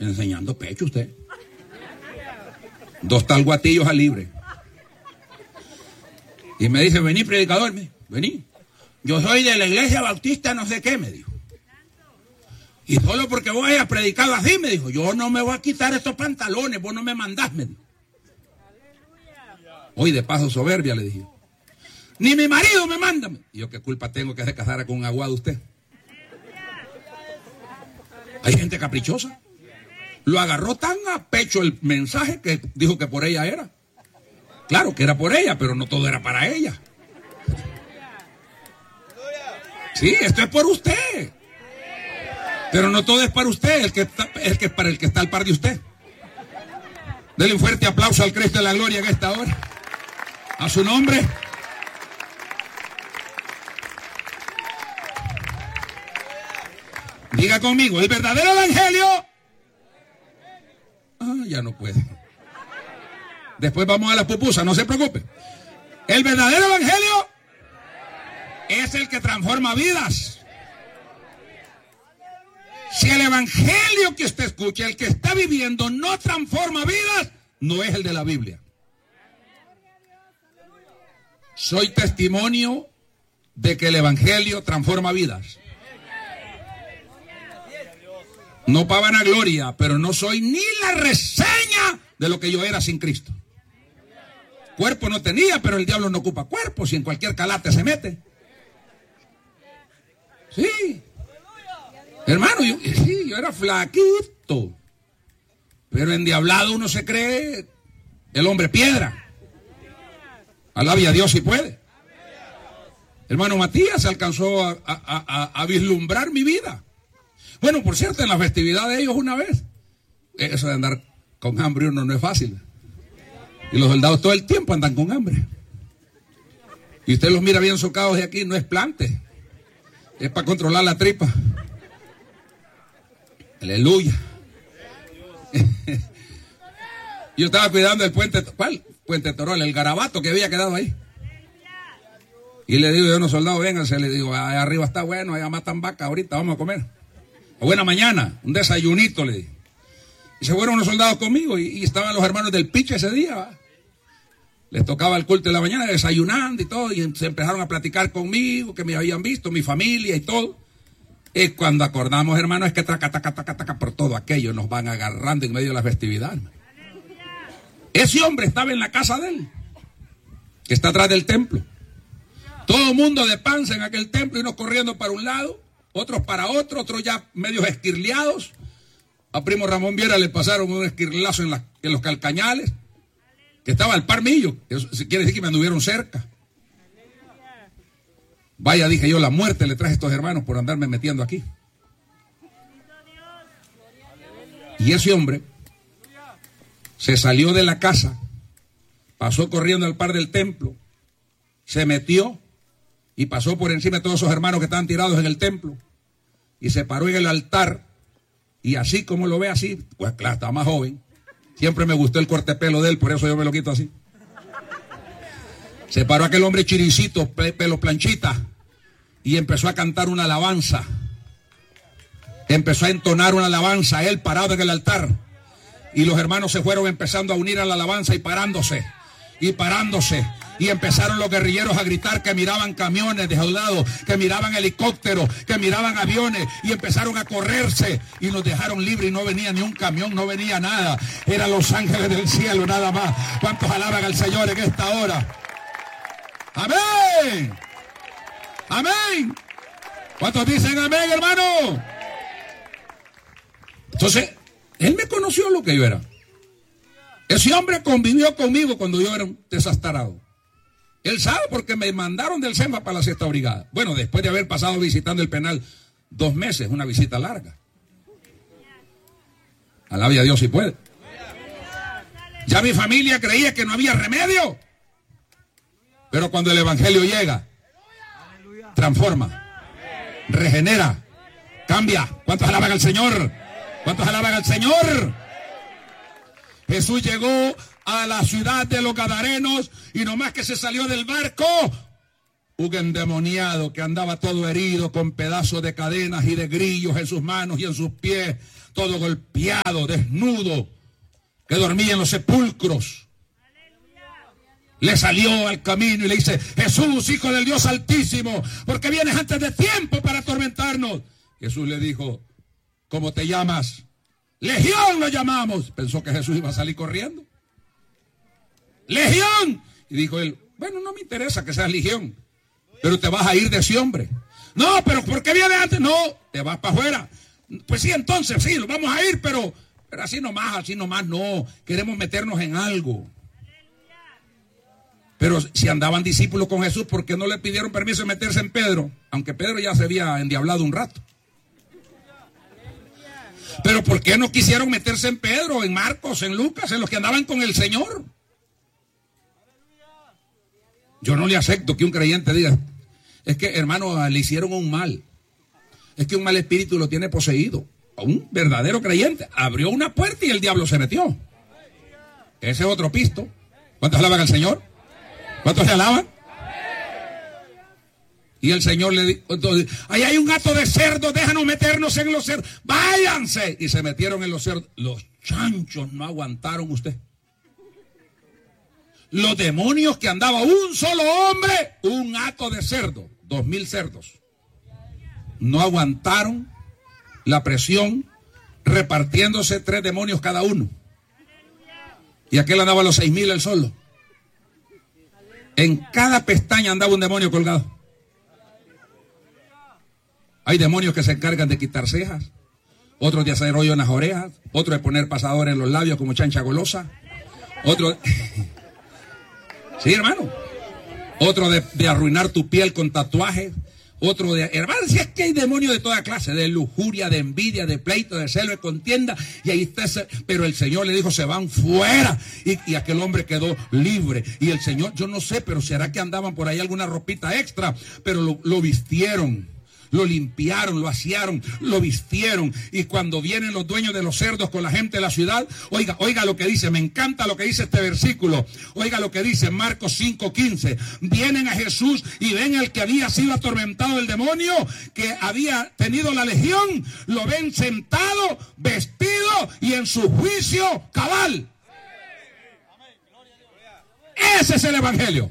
Enseñando pecho usted. 2 talguatillos al libre. Y me dice, vení predicador, vení. Yo soy de la iglesia bautista no sé qué, me dijo. Y solo porque vos hayas predicado así, me dijo, yo no me voy a quitar estos pantalones, vos no me mandás, me dijo. Hoy de paso soberbia, le dije. Ni mi marido me manda. Y yo, ¿qué culpa tengo que se casara con un aguado usted? Hay gente caprichosa. Lo agarró tan a pecho el mensaje que dijo que por ella era. Claro que era por ella, pero no todo era para ella. Sí, esto es por usted. Pero no todo es para usted, para el que está al par de usted. Dele un fuerte aplauso al Cristo de la gloria en esta hora. A su nombre. Diga conmigo, el verdadero evangelio. Ya no puede. Después vamos a las pupusas, no se preocupe. El verdadero evangelio es el que transforma vidas. Si el evangelio que usted escucha, el que está viviendo, no transforma vidas, no es el de la Biblia. Soy testimonio de que el evangelio transforma vidas. No para vanagloria, pero no soy ni la reseña de lo que yo era sin Cristo. Cuerpo no tenía, pero el diablo no ocupa cuerpo, si en cualquier calate se mete. Sí. Hermano, yo era flaquito, pero endiablado uno se cree el hombre piedra. Alabe a Dios si puede. Hermano Matías alcanzó a vislumbrar mi vida. Bueno, por cierto, en la festividad de ellos una vez, eso de andar con hambre uno no es fácil. Y los soldados todo el tiempo andan con hambre. Y usted los mira bien socados de aquí, no es plante. Es para controlar la tripa. Aleluya. Yo estaba cuidando el puente, ¿cuál? Puente Torol, el garabato que había quedado ahí. Y le digo yo a unos soldados, vénganse, le digo, allá arriba está bueno, allá matan vaca, ahorita vamos a comer. O buena mañana, un desayunito, le dije. Y se fueron unos soldados conmigo y estaban los hermanos del Piche ese día, ¿va? Les tocaba el culto de la mañana desayunando y todo, y se empezaron a platicar conmigo, que me habían visto, mi familia y todo. Y cuando acordamos, hermano, es que taca por todo aquello, nos van agarrando en medio de la festividad. Ese hombre estaba en la casa de él, que está atrás del templo. Todo el mundo de panza en aquel templo, y unos corriendo para un lado, otros para otro, otros ya medios esquirleados. A primo Ramón Viera le pasaron un esquirlazo en los calcañales, que estaba al par mío. Eso quiere decir que me anduvieron cerca. Vaya, dije yo, la muerte le traje a estos hermanos por andarme metiendo aquí. Y ese hombre se salió de la casa, pasó corriendo al par del templo, se metió y pasó por encima de todos esos hermanos que estaban tirados en el templo y se paró en el altar. Y así como lo ve así, pues claro, estaba más joven. Siempre me gustó el corte de pelo de él, por eso yo me lo quito así. Se paró aquel hombre chiricito, pelo planchita, y empezó a cantar una alabanza. Empezó a entonar una alabanza, él parado en el altar. Y los hermanos se fueron empezando a unir a la alabanza y parándose. Y empezaron los guerrilleros a gritar que miraban camiones de soldados, que miraban helicópteros, que miraban aviones, y empezaron a correrse y nos dejaron libres y no venía ni un camión, no venía nada. Eran los ángeles del cielo nada más. ¿Cuántos alaban al Señor en esta hora? ¡Amén! ¡Amén! ¿Cuántos dicen amén, hermano? Entonces, él me conoció lo que yo era. Ese hombre convivió conmigo cuando yo era un desastarado. Él sabe porque me mandaron del SEMA para la sexta brigada. Bueno, después de haber pasado visitando el penal 2 meses, una visita larga. Alabe a Dios si puede. Ya mi familia creía que no había remedio. Pero cuando el evangelio llega, transforma, regenera, cambia. ¿Cuántos alaban al Señor? ¿Cuántos alaban al Señor? Jesús llegó a la ciudad de los Gadarenos y nomás que se salió del barco, un endemoniado que andaba todo herido con pedazos de cadenas y de grillos en sus manos y en sus pies, todo golpeado, desnudo, que dormía en los sepulcros. Le salió al camino y le dice: Jesús, Hijo del Dios Altísimo, ¿por qué vienes antes de tiempo para atormentarnos? Jesús le dijo: ¿cómo te llamas? Legión lo llamamos. Pensó que Jesús iba a salir corriendo. Legión. Y dijo él: bueno, no me interesa que seas legión, pero te vas a ir de ese hombre. No, pero ¿por qué vienes antes? No, te vas para afuera. Pues sí, entonces sí, nos vamos a ir, pero así nomás no. Queremos meternos en algo. Pero si andaban discípulos con Jesús, ¿por qué no le pidieron permiso de meterse en Pedro? Aunque Pedro ya se había endiablado un rato. Pero ¿por qué no quisieron meterse en Pedro, en Marcos, en Lucas, en los que andaban con el Señor? Yo no le acepto que un creyente diga: es que, hermano, le hicieron un mal. Es que un mal espíritu lo tiene poseído. Un verdadero creyente abrió una puerta y el diablo se metió. Ese es otro pisto. ¿Cuántos alaban al Señor? ¿Cuántos le alaban? Y el Señor le dijo: entonces, ahí hay un hato de cerdos, déjanos meternos en los cerdos. ¡Váyanse! Y se metieron en los cerdos. Los chanchos no aguantaron usted. Los demonios que andaba un solo hombre, un hato de cerdo, 2000 cerdos, no aguantaron la presión, repartiéndose 3 demonios cada uno. Y aquel andaba a los 6000 él solo. En cada pestaña andaba un demonio colgado. Hay demonios que se encargan de quitar cejas, otros de hacer hoyo en las orejas, otros de poner pasadores en los labios como chancha golosa, otros... sí, hermano. Otro de arruinar tu piel con tatuajes. Otro de... hermano, si es que hay demonios de toda clase, de lujuria, de envidia, de pleito, de celo, de contienda. Y ahí está ese... pero el Señor le dijo: se van fuera. Y aquel hombre quedó libre. Y el Señor, yo no sé, pero será que andaban por ahí alguna ropita extra. Pero lo vistieron. Lo limpiaron, lo asearon, lo vistieron. Y cuando vienen los dueños de los cerdos con la gente de la ciudad, oiga lo que dice, me encanta lo que dice este versículo. Oiga lo que dice Marcos 5:15. Vienen a Jesús y ven al que había sido atormentado del demonio, que había tenido la legión, lo ven sentado, vestido y en su juicio cabal. Ese es el evangelio.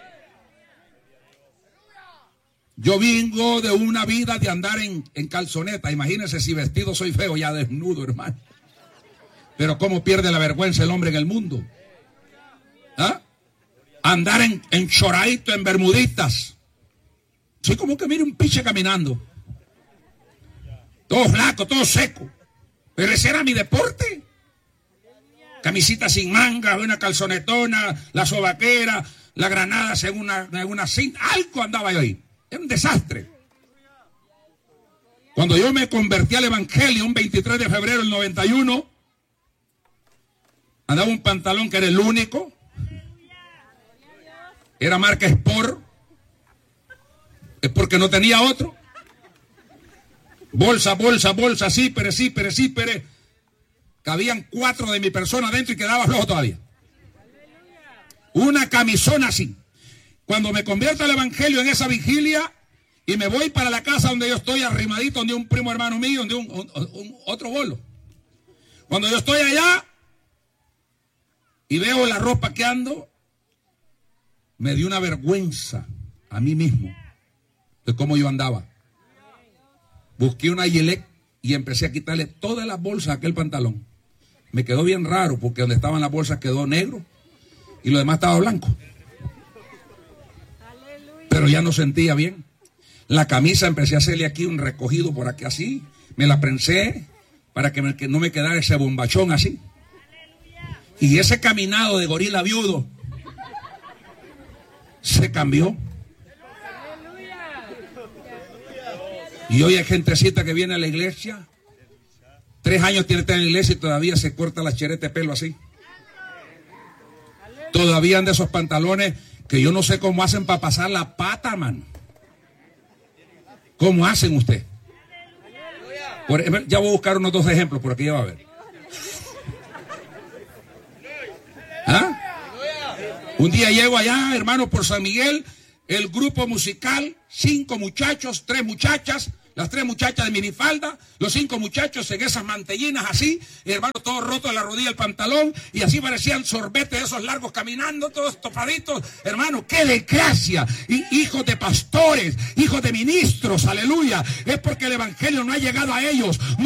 Yo vengo de una vida de andar en calzoneta. Imagínense si vestido soy feo, ya desnudo, hermano. Pero cómo pierde la vergüenza el hombre en el mundo. ¿Ah? Andar en choradito, en bermuditas. Sí, como que mire un piche caminando. Todo flaco, todo seco. Pero ese era mi deporte. Camisita sin manga, una calzonetona, la sobaquera, la granada según una cinta. Algo andaba yo ahí. Era un desastre. Cuando yo me convertí al evangelio un 23 de febrero del 91, andaba un pantalón que era el único. Era marca Sport. Es porque no tenía otro. Bolsa, zípere. Cabían 4 de mi persona adentro y quedaba flojo todavía. Una camisona así. Cuando me convierto al evangelio en esa vigilia y me voy para la casa donde yo estoy arrimadito, donde un primo hermano mío, donde un otro bolo. Cuando yo estoy allá y veo la ropa que ando, me dio una vergüenza a mí mismo de cómo yo andaba. Busqué una Gillette y empecé a quitarle todas las bolsas a aquel pantalón. Me quedó bien raro porque donde estaban las bolsas quedó negro y lo demás estaba blanco. Pero ya no sentía bien. La camisa empecé a hacerle aquí un recogido por aquí así. Me la prensé para que no me quedara ese bombachón así. Y ese caminado de gorila viudo se cambió. Y hoy hay gentecita que viene a la iglesia. 3 años tiene que estar en la iglesia y todavía se corta la chereta de pelo así. Todavía anda esos pantalones que yo no sé cómo hacen para pasar la pata, man. ¿Cómo hacen usted? Ya voy a buscar unos 2 ejemplos, por aquí ya va a ver. ¿Ah? Un día llego allá, hermano, por San Miguel, el grupo musical, 5 muchachos, 3 muchachas, Las 3 muchachas de minifalda, los 5 muchachos en esas mantellinas así, hermano, todo roto de la rodilla el pantalón, y así parecían sorbetes de esos largos caminando, todos topaditos. Hermano, qué desgracia. Hijos de pastores, hijos de ministros, aleluya. Es porque el evangelio no ha llegado a ellos.